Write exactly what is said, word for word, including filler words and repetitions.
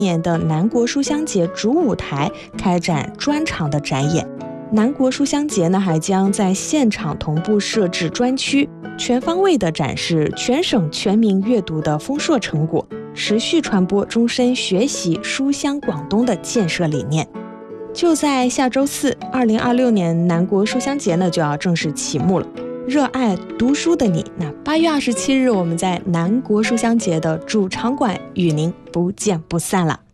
年的南国书香节主舞台开展专场的展演。南国书香节呢，还将在现场同步设置专区，全方位的展示全省全民阅读的丰硕成果，持续传播终身学习书香广东的建设理念。就在下周四，二零二六年南国书香节呢就要正式启幕了。热爱读书的你，那八月二十七日我们在南国书香节的主场馆与您不见不散了。